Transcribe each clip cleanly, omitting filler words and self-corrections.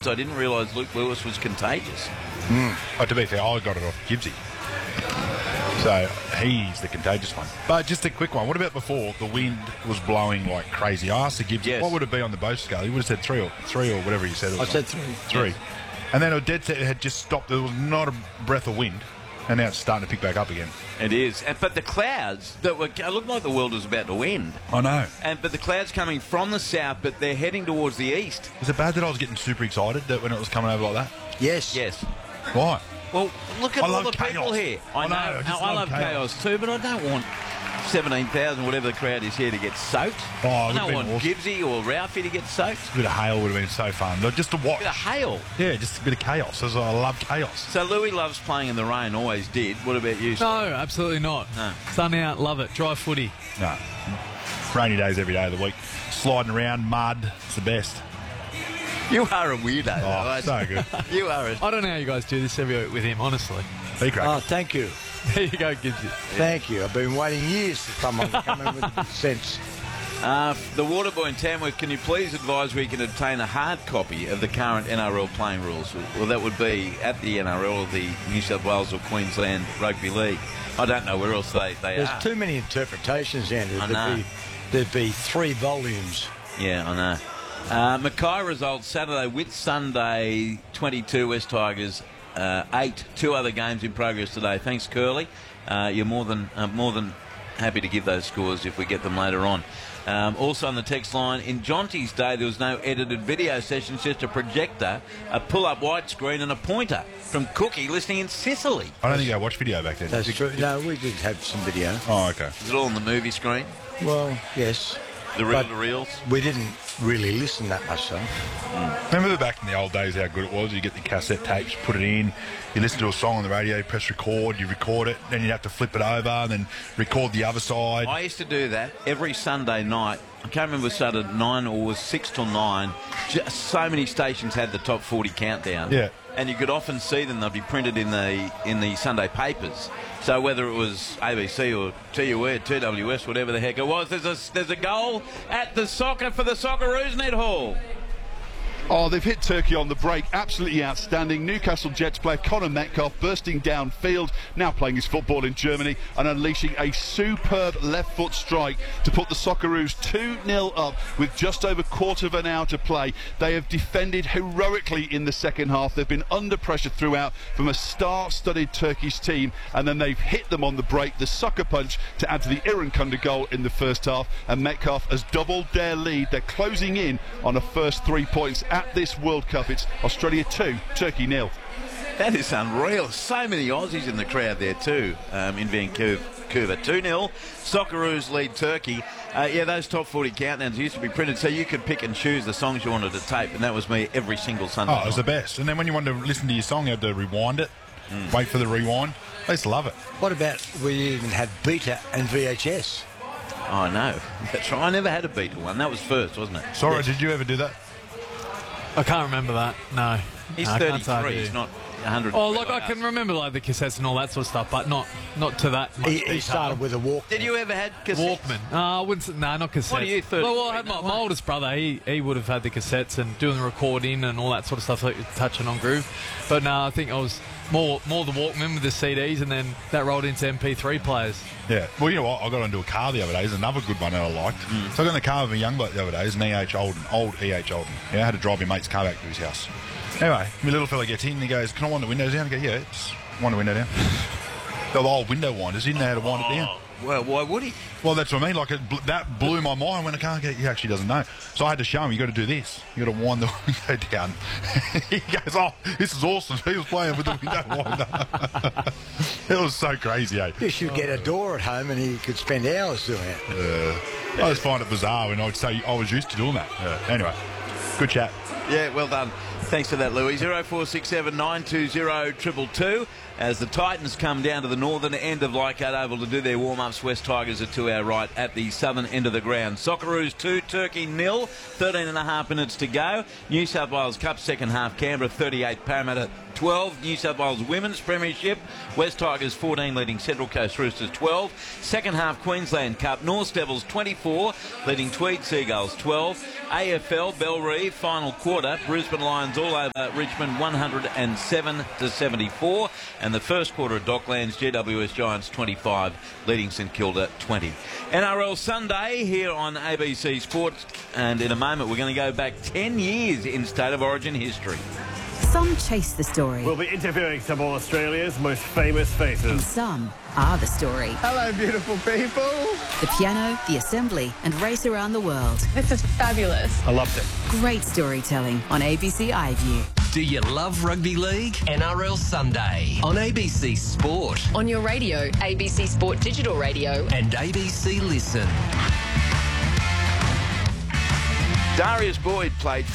I didn't realise Luke Lewis was contagious. But to be fair, I got it off Gibbsy. So he's the contagious one. But just a quick one. What about before the wind was blowing like crazy? I asked the Gibbsy, Yes. what would it be on the boat scale? He would have said three or whatever he said. It was I said 3. Three. And then it had just stopped. There was not a breath of wind. And now it's starting to pick back up again. It is. But the clouds that were... It looked like the world was about to end. I know. But the clouds coming from the south, but they're heading towards the east. Is it bad that I was getting super excited that when it was coming over like that? Yes. Yes. Why? Well, look at I all love the chaos. people here. I know, I just I love love chaos too, but I don't want 17,000, whatever the crowd is here, to get soaked. Oh, it I would've don't been want awesome. Gibbsy or Ralphie to get soaked. A bit of hail would have been so fun. Just to watch. A bit of hail. Yeah, just a bit of chaos. I love chaos. So Louis loves playing in the rain, always did. What about you? No, absolutely not. No. Sun out, love it. Dry footy. No. Rainy days every day of the week. Sliding around, mud. It's the best. You are a weirdo. Oh, so good. You are I don't know how you guys do this every week with him, honestly. Be great. Oh, thank you. There you go, Gibbsy. Thank you. I've been waiting years for someone to come in with sense. The Waterboy in Tamworth, can you please advise where you can obtain a hard copy of the current NRL playing rules? Well, that would be at the NRL or the New South Wales or Queensland Rugby League. I don't know where else they There's are. too many interpretations, Andrew. I know. There'd be 3 volumes. Yeah, I know. Mackay results Saturday with Sunday, 22 West Tigers, 8. 2 other games in progress today. Thanks, Curly. You're more than happy to give those scores if we get them later on. Also on the text line, in Jonty's day there was no edited video sessions, just a projector, a pull-up widescreen and a pointer from Cookie listening in Sicily. I don't think I watched video back then. That's true. No, we did have some video. Oh, okay. Is it all on the movie screen? Well, yes. The But reels? we didn't really listen that much, though. Remember back in the old days how good it was? You get the cassette tapes, put it in, you listen to a song on the radio, you press record, you record it, then you'd have to flip it over and then record the other side. I used to do that every Sunday night. I can't remember if it started at 9 or was 6 till 9. So many stations had the top 40 countdown. Yeah. And you could often see them. They'd be printed in the Sunday papers. So whether it was ABC or TUE or TWS, whatever the heck it was, there's a goal at the soccer for the Socceroos Net Hall. Oh, they've hit Turkey on the break. Absolutely outstanding. Newcastle Jets player Conor Metcalf bursting downfield, now playing his football in Germany and unleashing a superb left foot strike to put the Socceroos 2-0 up with just over quarter of an hour to play. They have defended heroically in the second half. They've been under pressure throughout from a star-studded Turkish team, and then they've hit them on the break, the sucker punch to add to the Irankunda goal in the first half, and Metcalf has doubled their lead. They're closing in on a first 3 points at this World Cup. It's Australia 2, Turkey 0. That is unreal. So many Aussies in the crowd there too, in Vancouver. 2-0. Socceroos lead Turkey. Those top 40 countdowns used to be printed so you could pick and choose the songs you wanted to tape, and that was me every single Sunday Oh, it was the night. best. And then when you wanted to listen to your song, you had to rewind it, wait for the rewind. I used to love it. What about we even had beta and VHS? Oh, no. That's right. I never had a Beatle one. That was first, wasn't it? Sorry, did you ever do that? I can't remember that. No. He's No, I can't say I 33. do. He's not 100. Oh, look, I can remember like the cassettes and all that sort of stuff, but not to that much He detail. started with a walk. Did you ever had cassettes? Walkman. I wouldn't say, no, not cassettes. What are you, 33? Well, I had my oldest brother. He would have had the cassettes and doing the recording and all that sort of stuff, like touching on groove. But no, I think I was more the Walkman with the CDs, and then that rolled into MP3 players. Yeah. Well, you know what? I got into a car the other day. There's another good one that I liked. So I got in the car with a young bloke the other day. It's an E.H. Olden, old E.H. Olden. Yeah, I had to drive my mate's car back to his house. Anyway, my little fella gets in and he goes, "Can I wind the windows down?" I go, "Yeah, just wind the window down." The old window winders, he didn't know how to wind it down. Well, why would he? Well, that's what I mean. Like, that blew my mind when I can't get. He actually doesn't know. So I had to show him, you got to do this. You got to wind the window down. He goes, "Oh, this is awesome." He was playing with the window winder. It was so crazy, eh? You should get a door at home and he could spend hours doing it. I just find it bizarre when I would say I was used to doing that. Anyway, good chat. Yeah, well done. Thanks for that, Louis. 0467 920 222. As the Titans come down to the northern end of Leichhardt Oval to do their warm-ups, West Tigers are to our right at the southern end of the ground. Socceroos 2, Turkey 0, 13 and a half minutes to go. New South Wales Cup second half, Canberra 38, Parramatta 12. New South Wales Women's Premiership, West Tigers 14 leading Central Coast Roosters 12. Second half Queensland Cup, North Devils 24 leading Tweed Seagulls 12. AFL Bellerive final quarter, Brisbane Lions Dragons all over Richmond 107-74. And the first quarter at Docklands, GWS Giants 25, leading St Kilda 20. NRL Sunday here on ABC Sport. And in a moment, we're going to go back 10 years in State of Origin history. Some chase the story. We'll be interviewing some of Australia's most famous And faces. some are the story. Hello, beautiful people. The piano, the assembly, and race around the world. This is fabulous. I loved it. Great storytelling on ABC iView. Do you love rugby league? NRL Sunday on ABC Sport On your radio, ABC Sport Digital Radio. and ABC Listen. Darius Boyd played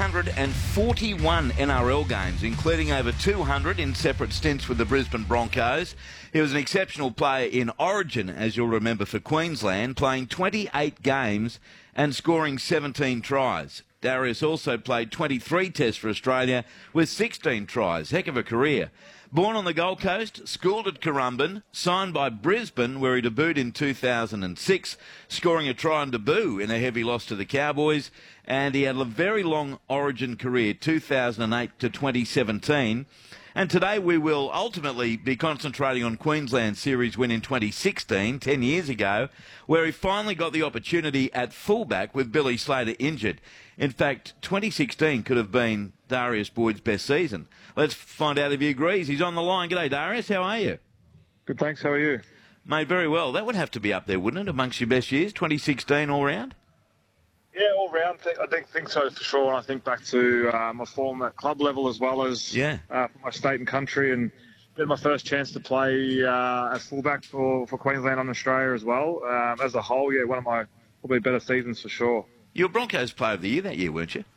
341 NRL games, including over 200 in separate stints with the Brisbane Broncos. He was an exceptional player in Origin, as you'll remember, for Queensland, playing 28 games and scoring 17 tries. Darius also played 23 tests for Australia with 16 tries. Heck of a career. Born on the Gold Coast, schooled at Currumbin, signed by Brisbane, where he debuted in 2006, scoring a try on debut in a heavy loss to the Cowboys. And he had a very long Origin career, 2008 to 2017. And today we will ultimately be concentrating on Queensland's series win in 2016, 10 years ago, where he finally got the opportunity at fullback with Billy Slater injured. In fact, 2016 could have been Darius Boyd's best season. Let's find out if he agrees. He's on the line. G'day, Darius. How are you? Good, thanks. How are you? Mate, very well. That would have to be up there, wouldn't it, amongst your best years, 2016 all round? Yeah, all round. I think so for sure. And I think back to my form at club level as well as for my state and country, and get my first chance to play at fullback for Queensland and Australia as well. As a whole, yeah, one of my probably better seasons for sure. You were Broncos Player of the Year that year, weren't you?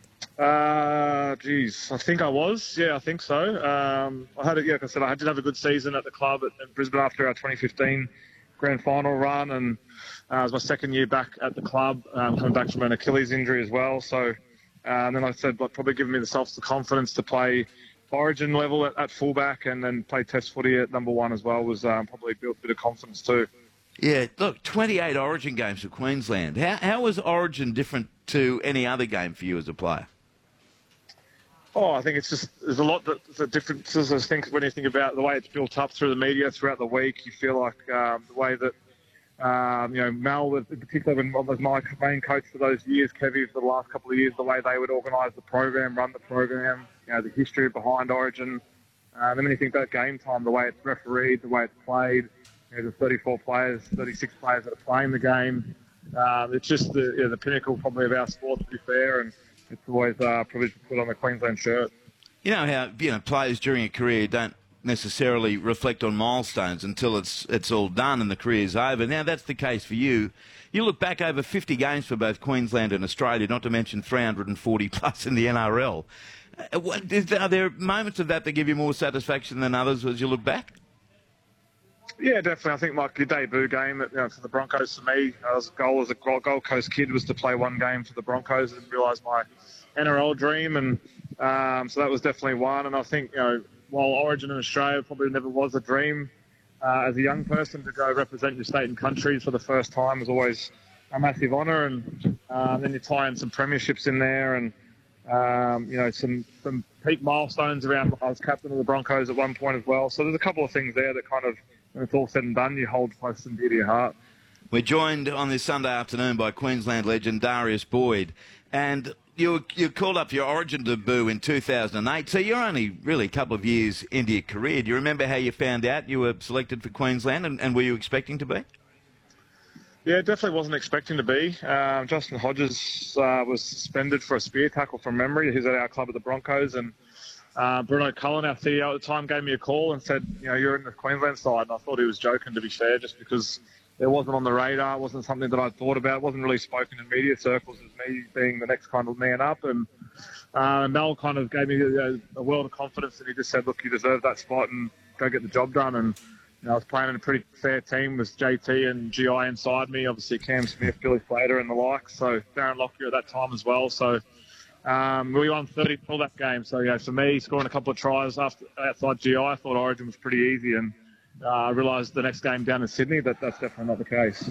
I think I was. Yeah, I think so. I had, like I said, I did have a good season at the club at Brisbane after our 2015 grand final run, and it was my second year back at the club, coming back from an Achilles injury as well. So, and then I said, probably giving me the confidence to play Origin level at fullback, and then play Test footy at number one as well was probably built a bit of confidence too. Yeah, look, 28 Origin games for Queensland. How was Origin different to any other game for you as a player? Oh, I think it's just there's a lot that differences. I think when you think about the way it's built up through the media throughout the week, you feel like the way that Mel, in particular, when I was my main coach for those years, Kevy, for the last couple of years, the way they would organise the program, run the program, the history behind Origin. Then when you think about game time, the way it's refereed, the way it's played, the 34 players, 36 players that are playing the game. It's just the pinnacle probably of our sport, to be fair, and it's always privileged to put on the Queensland shirt. You know how players during a career don't necessarily reflect on milestones until it's all done and the career's over. Now that's the case for you. You look back over 50 games for both Queensland and Australia, not to mention 340 plus in the NRL. Are there moments of that give you more satisfaction than others as you look back? Yeah, definitely. I think my debut game for the Broncos, for me, goal as a Gold Coast kid was to play one game for the Broncos and realise my NRL dream, and so that was definitely one. And I think while Origin in Australia probably never was a dream, as a young person to go represent your state and country for the first time was always a massive honour. And then you tie in some premierships in there, and some peak milestones around. I was captain of the Broncos at one point as well. So there's a couple of things there that kind of, when it's all said and done, you hold close and dear to your heart. We're joined on this Sunday afternoon by Queensland legend Darius Boyd, and you called up your Origin debut in 2008, so you're only really a couple of years into your career. Do you remember how you found out you were selected for Queensland, and were you expecting to be? Yeah, definitely wasn't expecting to be. Justin Hodges was suspended for a spear tackle from memory. He's at our club at the Broncos, and Bruno Cullen, our CEO at the time, gave me a call and said, you're in the Queensland side. And I thought he was joking, to be fair, just because it wasn't on the radar. It wasn't something that I'd thought about. It wasn't really spoken in media circles as me being the next kind of man up. And Mel kind of gave me a world of confidence, and he just said, look, you deserve that spot and go get the job done. And I was playing in a pretty fair team with JT and GI inside me, obviously Cam Smith, Billy Slater and the like. So Darren Lockyer at that time as well. So we won 30 for that game. So, for me, scoring a couple of tries outside GI, I thought Origin was pretty easy. And I realised the next game down in Sydney that's definitely not the case.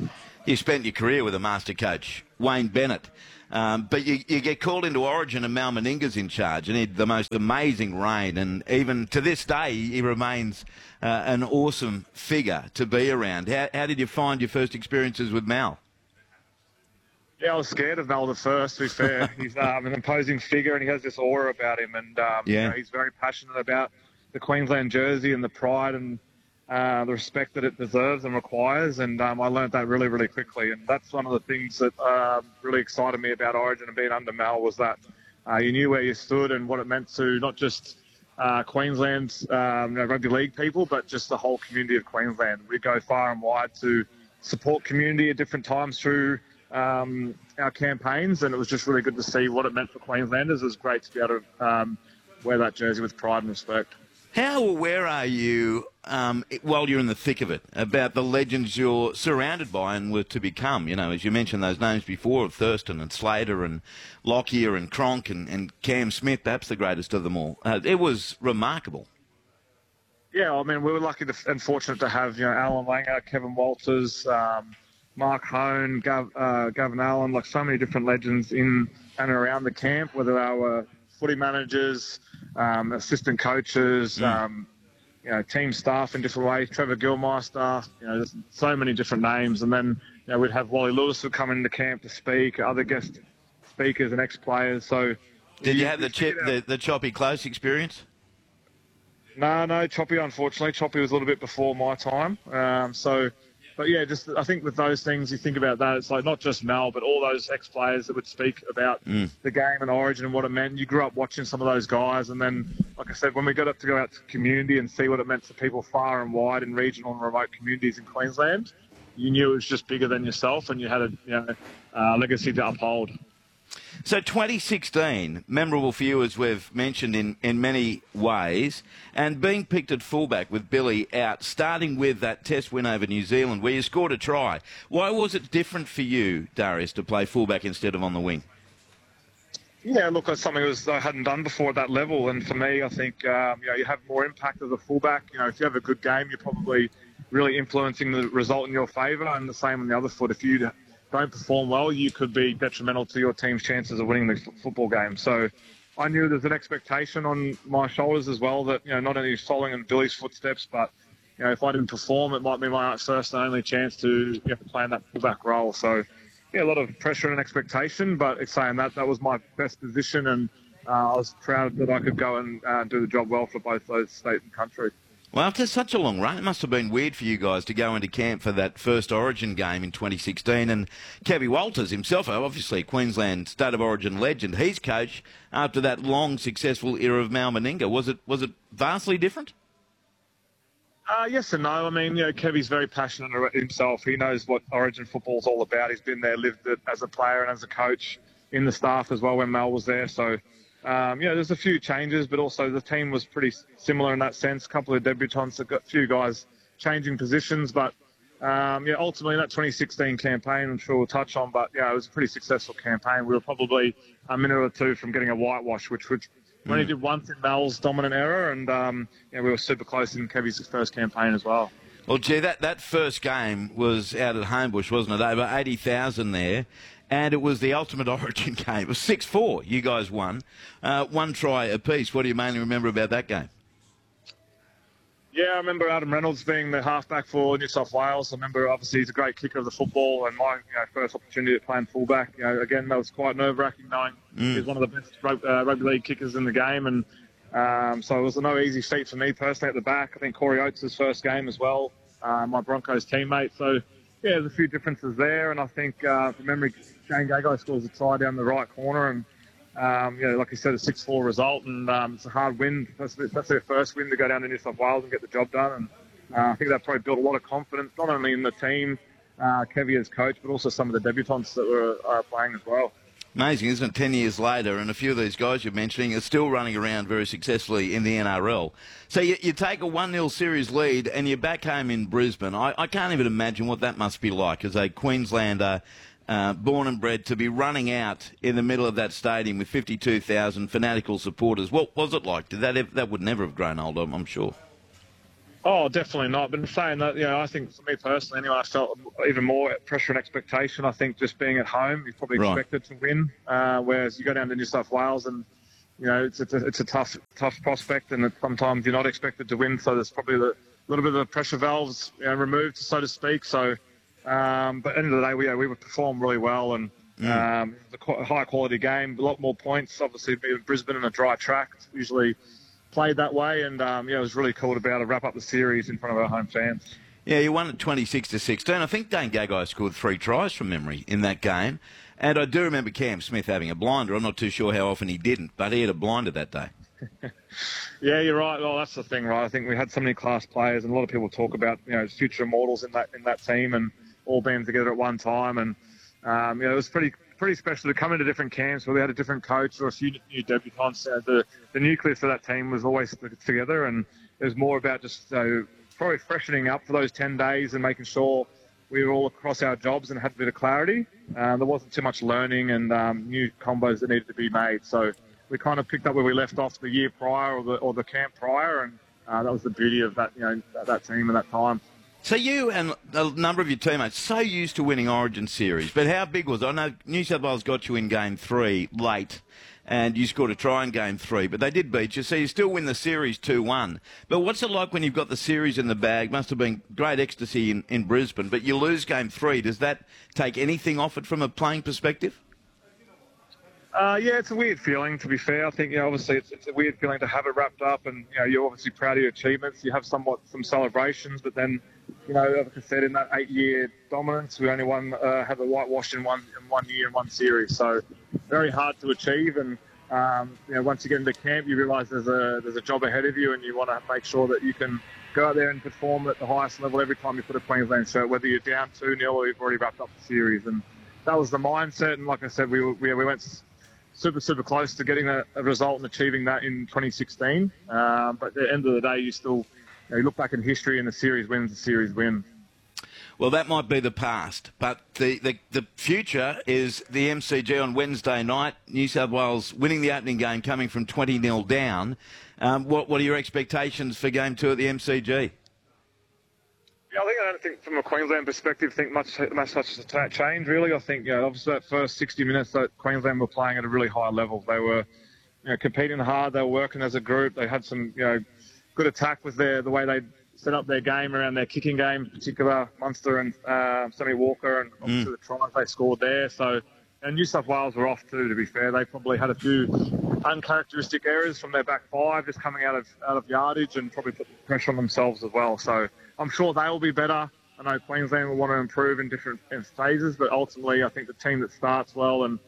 you spent your career with a master coach, Wayne Bennett. But you get called into Origin and Mal Meninga's in charge, and he had the most amazing reign. And even to this day, he remains an awesome figure to be around. How did you find your first experiences with Mal? Yeah, I was scared of Mal at first, to be fair. He's an imposing figure, and he has this aura about him. And he's very passionate about the Queensland jersey and the pride and the respect that it deserves and requires. And I learned that really, really quickly. And that's one of the things that really excited me about Origin and being under Mal, was that you knew where you stood and what it meant to not just Queensland's rugby league people, but just the whole community of Queensland. We go far and wide to support community at different times through our campaigns, and it was just really good to see what it meant for Queenslanders. It was great to be able to wear that jersey with pride and respect. How aware are you, while you're in the thick of it, about the legends you're surrounded by and were to become? You know, as you mentioned those names before, of Thurston and Slater and Lockyer and Cronk and Cam Smith, perhaps the greatest of them all. It was remarkable. Yeah, I mean, we were lucky and fortunate to have, Alan Langer, Kevin Walters, Mark Hone, Gavin Allen, like so many different legends in and around the camp, whether they were footy managers, assistant coaches, team staff in different ways, Trevor Gilmeister, there's so many different names. And then, we'd have Wally Lewis would come into camp to speak, other guest speakers and ex-players. So, did you have the Choppy Close experience? No, Choppy, unfortunately. Choppy was a little bit before my time. But yeah, I think with those things, you think about that, it's like not just Mal, but all those ex-players that would speak about the game and Origin and what it meant. You grew up watching some of those guys, and then, like I said, when we got up to go out to community and see what it meant to people far and wide in regional and remote communities in Queensland, you knew it was just bigger than yourself, and you had a legacy to uphold. So 2016, memorable for you, as we've mentioned in many ways, and being picked at fullback with Billy out, starting with that test win over New Zealand where you scored a try. Why was it different for you, Darius, to play fullback instead of on the wing? Yeah, look, that's something I hadn't done before at that level, and for me, I think you have more impact as a fullback. If you have a good game, you're probably really influencing the result in your favour, and the same on the other foot. If you don't perform well, you could be detrimental to your team's chances of winning the football game. So I knew there's an expectation on my shoulders as well that, not only following in Billy's footsteps, but, if I didn't perform, it might be my first and only chance to play in that fullback role. So, yeah, a lot of pressure and expectation, but it's saying that was my best position, and I was proud that I could go and do the job well for both those state and country. Well, after such a long run, it must have been weird for you guys to go into camp for that first Origin game in 2016. And Kevy Walters himself, obviously a Queensland State of Origin legend, he's coach after that long, successful era of Mal Meninga. Was it vastly different? Yes and no. I mean, Kevy's very passionate himself. He knows what Origin football's all about. He's been there, lived it as a player and as a coach in the staff as well when Mal was there. So, there's a few changes, but also the team was pretty similar in that sense. A couple of debutants, a few guys changing positions, but ultimately in that 2016 campaign, I'm sure we'll touch on, but it was a pretty successful campaign. We were probably a minute or two from getting a whitewash, which we only did once in Mal's dominant era, and we were super close in Kevy's first campaign as well. Well, gee, that first game was out at Homebush, wasn't it? Over 80,000 there. And it was the ultimate Origin game. It was 6-4. You guys won. One try apiece. What do you mainly remember about that game? Yeah, I remember Adam Reynolds being the halfback for New South Wales. I remember, obviously, he's a great kicker of the football, and my first opportunity to play in fullback. Again, that was quite nerve-wracking knowing he's one of the best rugby league kickers in the game. And so it was no easy feat for me personally at the back. I think Corey Oates' first game as well, my Broncos teammate. So, yeah, there's a few differences there, and I think, from memory, Shane Gagai scores a try down the right corner, and like you said, a 6-4 result, and it's a hard win. That's their first win to go down to New South Wales and get the job done, and I think that probably built a lot of confidence, not only in the team, Kevy as coach, but also some of the debutants that were playing as well. Amazing, isn't it? 10 years later, and a few of these guys you're mentioning are still running around very successfully in the NRL. So you take a 1-0 series lead and you're back home in Brisbane. I can't even imagine what that must be like as a Queenslander born and bred to be running out in the middle of that stadium with 52,000 fanatical supporters. What was it like? That would never have grown old, I'm sure. Oh, definitely not. But in saying that, I think for me personally, anyway, I felt even more pressure and expectation. I think just being at home, you probably expected to win, whereas you go down to New South Wales and it's a tough prospect, and sometimes you're not expected to win. So there's probably a little bit of the pressure valves removed, so to speak. So, but at the end of the day, we performed really well, and a high quality game, a lot more points. Obviously, being Brisbane and a dry track, it's usually played that way, and it was really cool to be able to wrap up the series in front of our home fans. Yeah, you won at 26-16. I think Dane Gagai scored 3 tries from memory in that game, and I do remember Cam Smith having a blinder. I'm not too sure how often he didn't, but he had a blinder that day. Yeah, you're right. Well, that's the thing, right? I think we had so many class players, and a lot of people talk about future immortals in that team, and all being together at one time, and it was pretty special to come into different camps where we had a different coach or a few new debutants. The nucleus of that team was always together, and it was more about just probably freshening up for those 10 days and making sure we were all across our jobs and had a bit of clarity. There wasn't too much learning and new combos that needed to be made. So we kind of picked up where we left off the year prior or the camp prior, and that was the beauty of that that team and that time. So you and a number of your teammates so used to winning Origin series, but how big was it? I know New South Wales got you in Game 3 late, and you scored a try in Game 3, but they did beat you, so you still win the series 2-1. But what's it like when you've got the series in the bag? Must have been great ecstasy in Brisbane, but you lose Game 3. Does that take anything off it from a playing perspective? Yeah, it's a weird feeling, to be fair. I think, obviously it's a weird feeling to have it wrapped up, and, you're obviously proud of your achievements. You have some celebrations, but then, like I said, in that 8-year dominance, we only have a whitewash in one year in one series. So very hard to achieve. And, once you get into camp, you realise there's a job ahead of you, and you want to make sure that you can go out there and perform at the highest level every time you put a Queensland shirt, whether you're down 2-0 or you've already wrapped up the series. And that was the mindset. And like I said, we went super close to getting a result and achieving that in 2016. But at the end of the day, you still you look back in history, and the series wins, the series win. Well, that might be the past, but the future is the MCG on Wednesday night. New South Wales winning the opening game, coming from 20-0 down. What are your expectations for Game 2 at the MCG? Yeah, I don't think from a Queensland perspective, much has changed, really. I think, obviously that first 60 minutes that Queensland were playing at a really high level. They were, competing hard. They were working as a group. They had some, good attack with the way they set up their game around their kicking game, in particular Munster and Sammy Walker, and obviously the tries they scored there. So, and New South Wales were off too, to be fair. They probably had a few uncharacteristic errors from their back five, just coming out of yardage, and probably put pressure on themselves as well. So I'm sure they'll be better. I know Queensland will want to improve in different phases, but ultimately I think the team that starts well and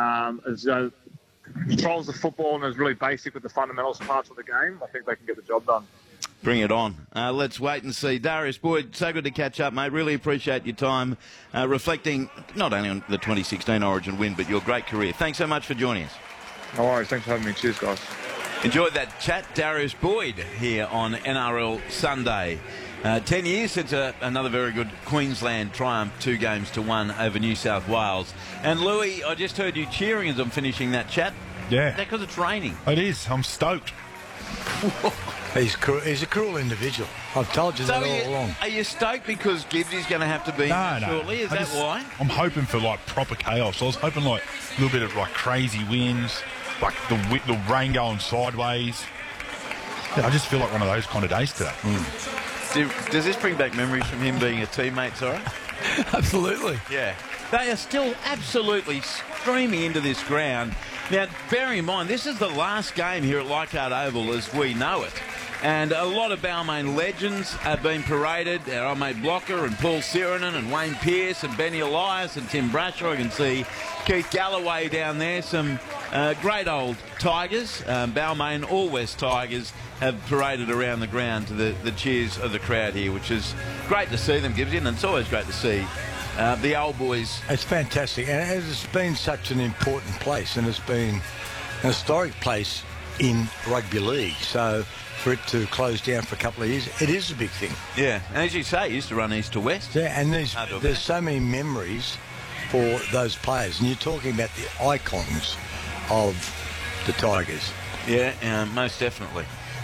controls the football and is really basic with the fundamentals parts of the game, I think they can get the job done. Bring it on. Let's wait and see. Darius Boyd, so good to catch up, mate. Really appreciate your time reflecting not only on the 2016 Origin win, but your great career. Thanks so much for joining us. No worries. Thanks for having me. Cheers, guys. Enjoyed that chat. Darius Boyd here on NRL Sunday. 10 years since another very good Queensland triumph, 2-1 over New South Wales. And Louis, I just heard you cheering as I'm finishing that chat. Yeah. Is that because it's raining? It is. I'm stoked. He's a cruel individual. I've told you that all along. Are you stoked because Gibbsy's going to have to be shortly? Is that why? I'm hoping for proper chaos. I was hoping a little bit of crazy winds, the rain going sideways. Yeah, I just feel like one of those kind of days today. Does this bring back memories from him being a teammate, sorry? Absolutely. Yeah. They are still absolutely streaming into this ground. Now, bear in mind, this is the last game here at Leichhardt Oval as we know it. And a lot of Balmain legends have been paraded. Our old mate Blocker and Paul Sirenen and Wayne Pearce and Benny Elias and Tim Brasher. I can see Keith Galloway down there. Some great old Tigers. Balmain All West Tigers have paraded around the ground to the cheers of the crowd here, which is great to see them, Gibbsy, and it's always great to see the old boys. It's fantastic, and it's been such an important place, and it's been an historic place in rugby league. So for it to close down for a couple of years, it is a big thing. Yeah, and as you say, it used to run east to west. Yeah, and there's so many memories for those players, and you're talking about the icons of the Tigers. Yeah, most definitely.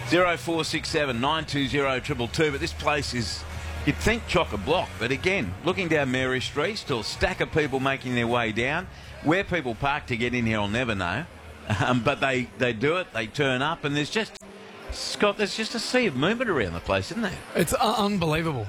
0467 920 222. But this place is, you'd think chock-a-block. But again, looking down Mary Street, still a stack of people making their way down. Where people park to get in here, I'll never know. But they do it, they turn up, and there's just, Scott, there's just a sea of movement around the place, isn't there? It's unbelievable.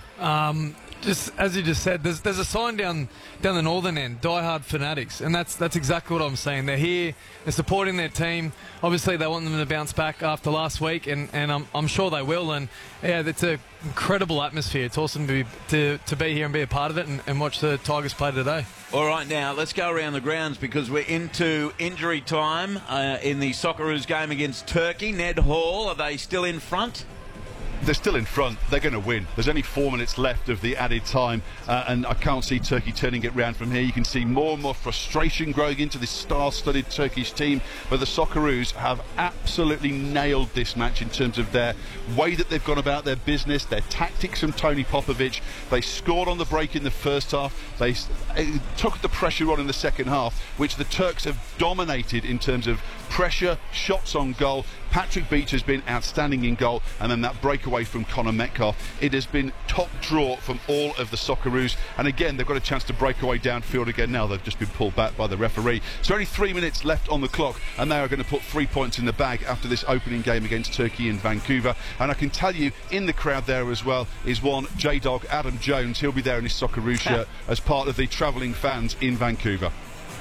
Just as you just said, there's a sign down the northern end, Die Hard Fanatics, and that's exactly what I'm saying. They're here, they're supporting their team. Obviously, they want them to bounce back after last week, and I'm sure they will. And yeah, it's an incredible atmosphere. It's awesome to be here and be a part of it and watch the Tigers play today. All right, now let's go around the grounds because we're into injury time in the Socceroos game against Turkey. Ned Hall, are they still in front? They're still in front. They're going to win. There's only 4 minutes left of the added time, and I can't see Turkey turning it round from here. You can see more and more frustration growing into this star-studded Turkish team, but the Socceroos have absolutely nailed this match in terms of their way that they've gone about their business, their tactics from Tony Popovic. They scored on the break in the first half. They took the pressure on in the second half, which the Turks have dominated in terms of pressure, shots on goal. Patrick Beach has been outstanding in goal, and then that breakaway from Connor Metcalf. It has been top draw from all of the Socceroos, and again they've got a chance to break away downfield again now. They've just been pulled back by the referee. So only 3 minutes left on the clock, and they are going to put 3 points in the bag after this opening game against Turkey in Vancouver. And I can tell you, in the crowd there as well is one J-Dog, Adam Jones. He'll be there in his Socceroos shirt as part of the travelling fans in Vancouver.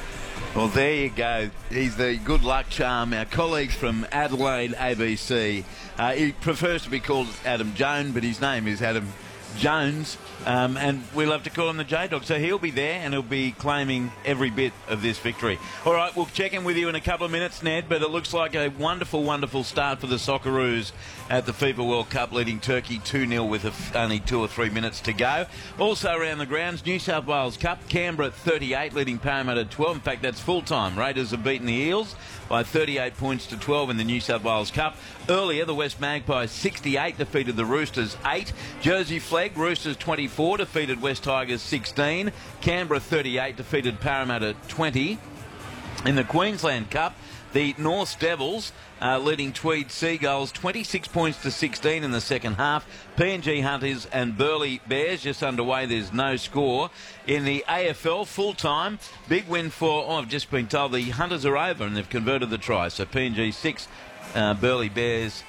Well, there you go. He's the good luck charm. Our colleagues from Adelaide ABC. He prefers to be called Adam Jones, but his name is Adam Jones, and we love to call him the J-Dog. So he'll be there and he'll be claiming every bit of this victory. All right, we'll check in with you in a couple of minutes, Ned, but it looks like a wonderful, wonderful start for the Socceroos at the FIFA World Cup, leading Turkey 2-0 with only 2 or 3 minutes to go. Also around the grounds, New South Wales Cup, Canberra 38, leading Parramatta 12. In fact, that's full-time. Raiders have beaten the Eels by 38 points to 12 in the New South Wales Cup. Earlier, the West Magpies 68 defeated the Roosters 8. Jersey Flegg, Roosters 24 defeated West Tigers 16. Canberra 38 defeated Parramatta 20. In the Queensland Cup, the North Devils leading Tweed Seagulls 26 points to 16 in the second half. PNG Hunters and Burleigh Bears just underway. There's no score. In the AFL full-time, big win for, I've just been told the Hunters are over and they've converted the try. So PNG 6, Burleigh Bears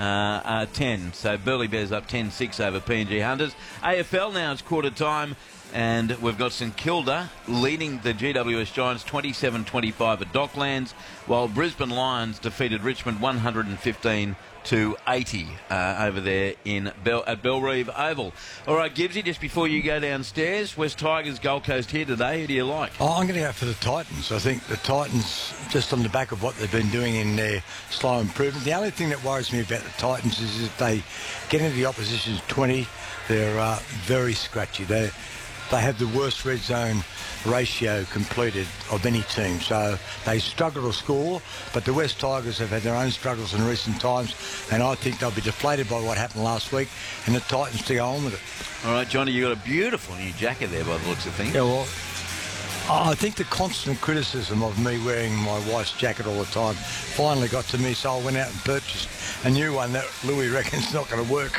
10. So Burleigh Bears up 10-6 over PNG Hunters. AFL now it's quarter time. And we've got St Kilda leading the GWS Giants 27-25 at Docklands, while Brisbane Lions defeated Richmond 115 to 80 over there at Bellerive Oval. All right, Gibbsy, just before you go downstairs, West Tigers, Gold Coast here today. Who do you like? Oh, I'm going to go for the Titans. I think the Titans, just on the back of what they've been doing in their slow improvement. The only thing that worries me about the Titans is if they get into the opposition's 20, they're very scratchy. They have the worst red zone ratio completed of any team, so they struggle to score, but the West Tigers have had their own struggles in recent times, and I think they'll be deflated by what happened last week, and the Titans to go on with it. All right, Johnny, you got a beautiful new jacket there by the looks of things. Yeah, well, I think the constant criticism of me wearing my wife's jacket all the time finally got to me, so I went out and purchased a new one that Louis reckons not going to work.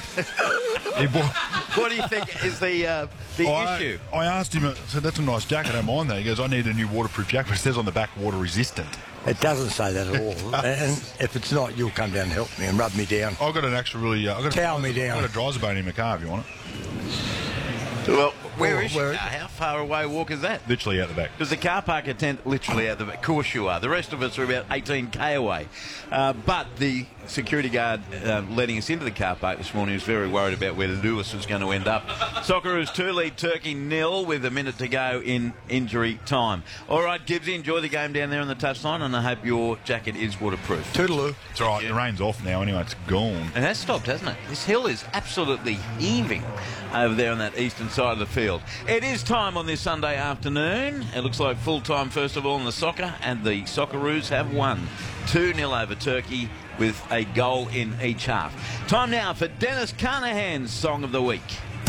What do you think is the issue? I asked him, I said, that's a nice jacket, I don't mind that. He goes, I need a new waterproof jacket. It says on the back, water resistant. It doesn't say that at all. And if it's not, you'll come down and help me and rub me down. I've got an extra really... Towel me down. I've got a dryzer bone in my car if you want it. Well, where is your car? How far away a walk is that? Literally out the back. Because the car park attend literally out the back. Of course you are. The rest of us are about 18k away. But the security guard letting us into the car park this morning was very worried about where Lewis was going to end up. Socceroos 2 lead Turkey 0 with a minute to go in injury time. All right, Gibbsy, enjoy the game down there on the touchline, and I hope your jacket is waterproof. Toodaloo. It's all right. The rain's off now anyway. It's gone. It has stopped, hasn't it? This hill is absolutely heaving over there on that eastern side of the field. It is time on this Sunday afternoon. It looks like full time first of all in the soccer, and the Socceroos have won 2-0 over Turkey with a goal in each half. Time now for Dennis Carnahan's Song of the Week.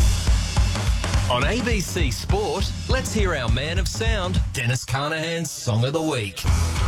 On ABC Sport, let's hear our man of sound, Dennis Carnahan's Song of the Week.